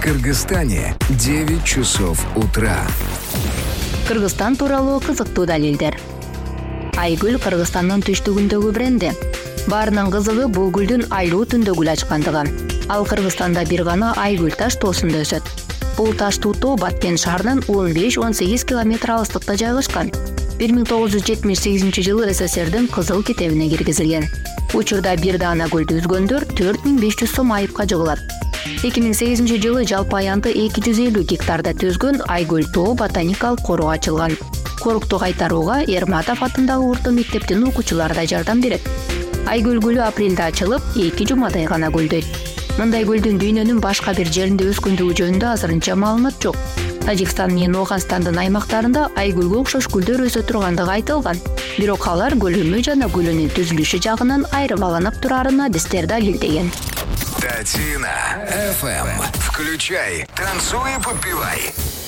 Кыргызстане 9 часов утра. Кыргызстан тууралуу кызыктуу далилдер. Айгүл Кыргызстандын түштүгүндөгү бренди. Баарынын кызыгы бул гүлдүн айлуу түндө гүл ачкандыгы. Ал Кыргызстанда бир гана Айгүл таш тоосунда өсөт. Бул таш тоо Баткен шаарынан 15-18 километр алыстыкта жайгашкан. 1978 жылы СССРдин кызыл китебине киргизилген. Учурда бир даана гүлдү үзгөндөр 4500 сом айыпка жыгылат. 2008 жылы жалпы аянты 250 гектарда түзгөн Айгүл тоо ботаникалык короо ачылган. Корукту кайтарууга Эрматов атындагы орто мектептин окуучулары да жардам берет. Айгүл гүлү апрелде ачылып, 2 жумадай гана гүлдөйт. Мындай гүлдүн дүйнөнүн башка бир жеринде өскөндүгү жөнүндө азырынча маалымат жок. Тажикстан менен Ооганстандын аймактарында айгүлгө окшош гүлдөр өсө тургандыгы айтылган. Бирок алар көлөмү жана гүлүнүн түзүлүшү жагынан айырмаланып турарын адистер далилдеген. Татина FM. Включай, танцуй и подпевай.